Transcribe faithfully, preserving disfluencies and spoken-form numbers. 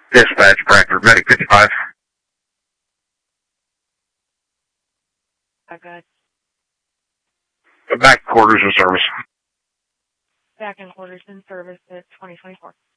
Dispatch, Bradford, Medic fifty-five. I got Back quarters in service. back in orders in service at twenty twenty-four.